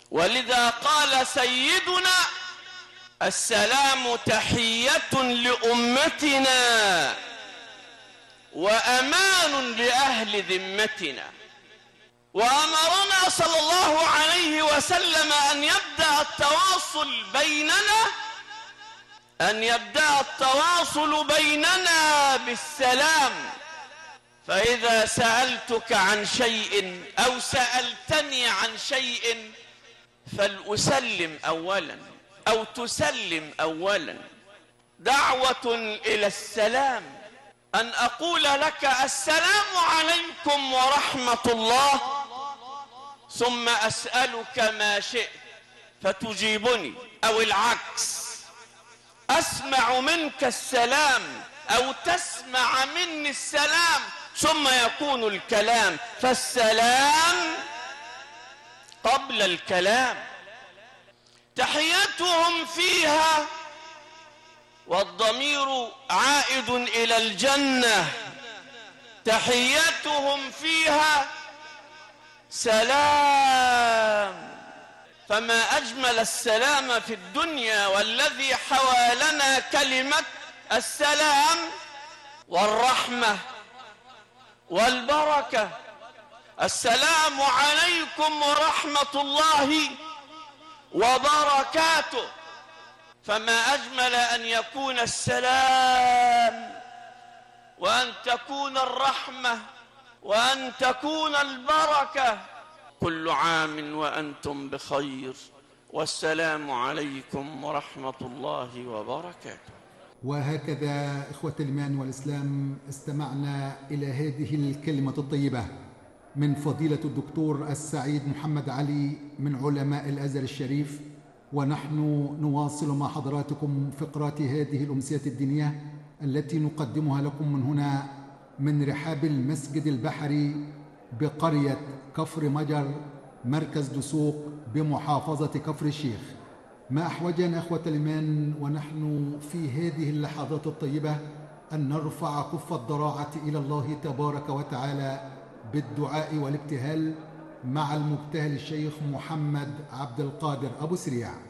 ولذا قال سيدنا: السلام تحية لأمتنا وأمان لأهل ذمتنا. وأمرنا صلى الله عليه وسلم أن يبدأ التواصل بيننا بالسلام. فإذا سألتك عن شيء أو سألتني عن شيء فلأسلم أولا أو تسلم أولا. دعوة إلى السلام، أن أقول لك السلام عليكم ورحمة الله، ثم أسألك ما شئت فتجيبني، أو العكس، أسمع منك السلام أو تسمع مني السلام ثم يكون الكلام. فالسلام قبل الكلام. تحيتهم فيها، والضمير عائد إلى الجنة، تحيتهم فيها سلام. فما أجمل السلام في الدنيا، والذي حوالنا كلمة السلام والرحمة والبركة. السلام عليكم ورحمة الله وبركاته. فما أجمل أن يكون السلام، وأن تكون الرحمة، وأن تكون البركة. كل عام وأنتم بخير، والسلام عليكم ورحمة الله وبركاته. وهكذا إخوة الإيمان والإسلام استمعنا إلى هذه الكلمة الطيبة من فضيلة الدكتور السعيد محمد علي من علماء الأزهر الشريف. ونحن نواصل مع حضراتكم فقرات هذه الأمسية الدينية التي نقدمها لكم من هنا من رحاب المسجد البحري بقرية كفر مجر مركز دسوق بمحافظة كفر الشيخ. ما أحوجنا إخوة الإيمان ونحن في هذه اللحظات الطيبة أن نرفع كف الضراعة إلى الله تبارك وتعالى بالدعاء والابتهال مع المبتهل الشيخ محمد عبد القادر أبو سريع.